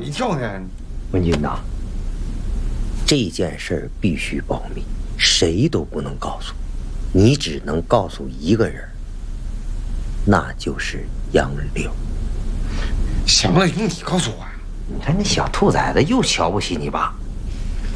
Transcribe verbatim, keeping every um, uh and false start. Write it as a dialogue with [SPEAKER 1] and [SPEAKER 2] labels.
[SPEAKER 1] 一跳呢？
[SPEAKER 2] 文军呐，这件事儿必须保密，谁都不能告诉，你只能告诉一个人，那就是杨柳。
[SPEAKER 1] 行了，用你告诉我呀。
[SPEAKER 2] 你看那小兔崽子又瞧不起你爸。